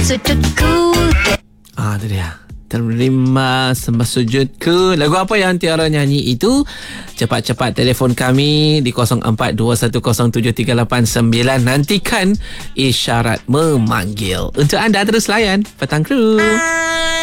sujudku. Tu dia. Terima sembah sujudku. Lagu apa yang Tiara nyanyi itu? Cepat-cepat telefon kami di 0421073889. Nantikan isyarat memanggil. Untuk anda terus layan Petang Kru.